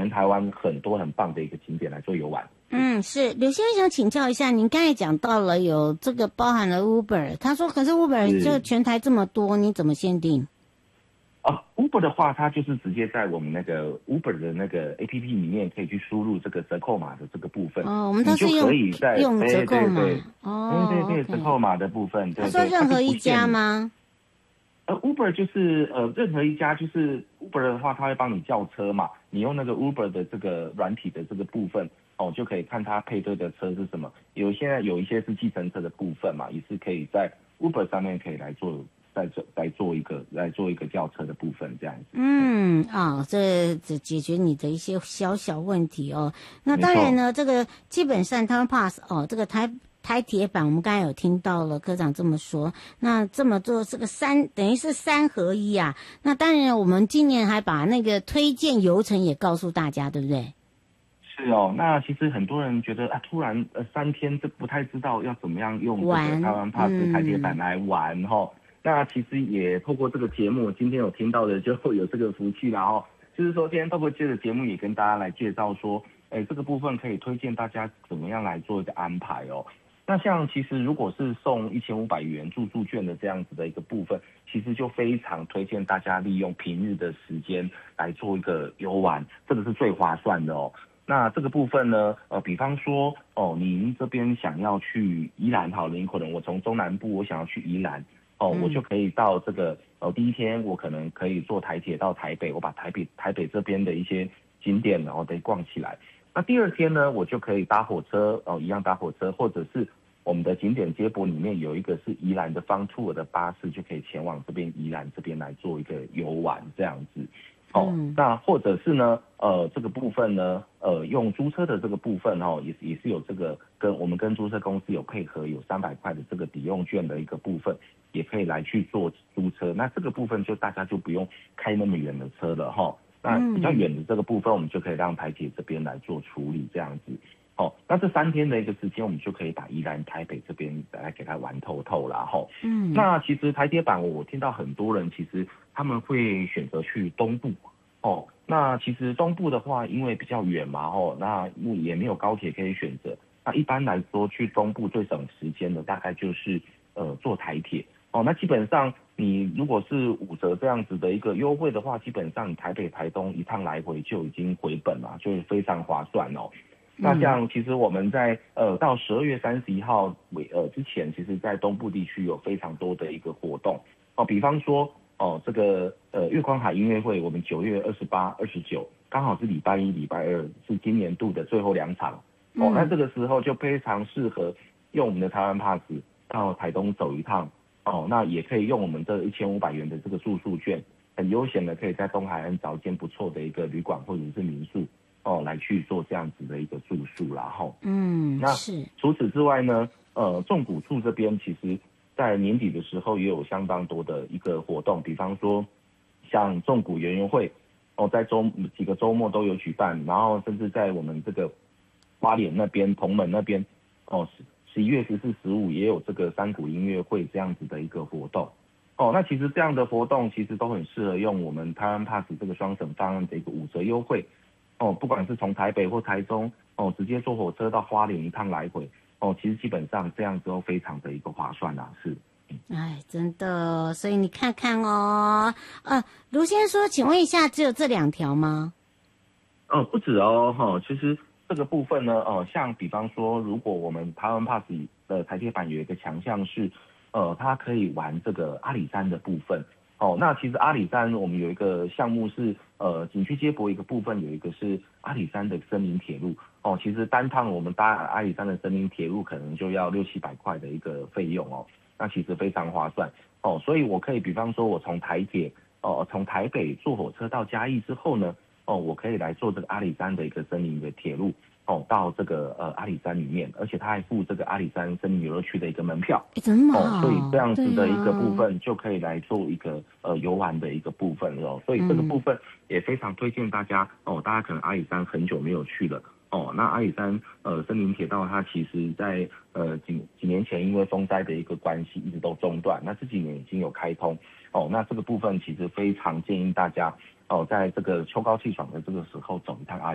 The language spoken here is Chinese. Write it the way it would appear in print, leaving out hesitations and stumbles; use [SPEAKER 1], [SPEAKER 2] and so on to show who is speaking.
[SPEAKER 1] 全台湾很多很棒的一个景点来做游玩。
[SPEAKER 2] 是刘先生想请教一下，您刚才讲到了有这个包含了 Uber， 他说可是 Uber 就全台这么多，你怎么限定
[SPEAKER 1] ？Uber 的话，它就是直接在我们那个 Uber 的那个 APP 里面可以去输入这个折扣码的这个部分。
[SPEAKER 2] 我们都是用折扣码。
[SPEAKER 1] 对，折扣码的部分。对，
[SPEAKER 2] 他说任何一家吗
[SPEAKER 1] ？Uber 就是任何一家，就是 Uber 的话，他会帮你叫车嘛。你用那个 Uber 的这个软体的这个部分，就可以看它配对的车是什么。现在有一些是计程车的部分嘛，也是可以在 Uber 上面可以来做一个叫车的部分，这样子。
[SPEAKER 2] 这解决你的一些小问题哦。那当然呢，这个基本上他们 pass 这个台铁版我们刚才有听到了科长这么说，那这么做这个等于是3合1啊。那当然我们今年还把那个推荐游程也告诉大家，对不对？
[SPEAKER 1] 是哦，那其实很多人觉得突然3天这不太知道要怎么样用这个台湾 pass 台铁版来玩那其实也透过这个节目，今天有听到的就会有这个福气啦就是说今天透过这个节目也跟大家来介绍说，这个部分可以推荐大家怎么样来做一个安排那像其实如果是送1500元住宿券的这样子的一个部分，其实就非常推荐大家利用平日的时间来做一个游玩，这个是最划算的那这个部分呢，比方说您这边想要去宜兰好了，你可能我从中南部我想要去宜兰我就可以到这个第一天我可能可以坐台铁到台北，我把台北这边的一些景点然后得逛起来。那第二天呢，我就可以搭火车一样搭火车，或者是我们的景点接驳里面有一个是宜兰的方tour的巴士，就可以前往这边宜兰这边来做一个游玩这样子。那或者是呢这个部分呢用租车的这个部分也是有这个我们跟租车公司有配合，有300块的这个抵用券的一个部分，也可以来去做租车。那这个部分就大家就不用开那么远的车了那比较远的这个部分，我们就可以让台铁这边来做处理这样子。那这3天的一个时间，我们就可以把宜兰、台北这边来给它玩透透啦那其实台铁版我听到很多人其实他们会选择去东部那其实东部的话，因为比较远嘛那也没有高铁可以选择。那一般来说去东部最省时间的大概就是坐台铁那基本上你如果是5折这样子的一个优惠的话，基本上你台北台东一趟来回就已经回本了，就是非常划算那像其实我们在到12月31号之前，其实在东部地区有非常多的一个活动比方说这个月光海音乐会，我们9月28、29刚好是礼拜1、礼拜2是今年度的最后2场那这个时候就非常适合用我们的台湾 pass 到台东走一趟那也可以用我们这1500元的这个住宿券，很悠闲的可以在东海岸找一间不错的一个旅馆或者是民宿来去做这样子的一个住宿啦那除此之外呢纵谷处这边其实在年底的时候也有相当多的一个活动，比方说像纵谷园游会在几个周末都有举办，然后甚至在我们这个花莲那边、澎门那边11月14、15也有这个山谷音乐会这样子的一个活动那其实这样的活动其实都很适合用我们台湾 pass 这个双省方案的一个5折优惠不管是从台北或台中直接坐火车到花莲一趟来回其实基本上这样之后非常的一个划算是。
[SPEAKER 2] 真的，所以你看看卢先生说，请问一下，只有这2条吗？
[SPEAKER 1] 不止其实这个部分呢像比方说，如果我们台湾 pass 的台铁版有一个强项是它可以玩这个阿里山的部分那其实阿里山我们有一个项目是景区接驳一个部分，有一个是阿里山的森林铁路其实单趟我们搭阿里山的森林铁路可能就要600-700块的一个费用那其实非常划算所以我可以比方说我从台铁从台北坐火车到嘉义之后呢我可以来做这个阿里山的一个森林的铁路到这个阿里山里面，而且它还附这个阿里山森林游乐区的一个门票
[SPEAKER 2] 真好
[SPEAKER 1] 所以这样子的一个部分就可以来做一个游玩的一个部分所以这个部分也非常推荐大家大家可能阿里山很久没有去了那阿里山森林铁道它其实在几年前因为风灾的一个关系一直都中断，那这几年已经有开通那这个部分其实非常建议大家在这个秋高气爽的这个时候走一趟阿里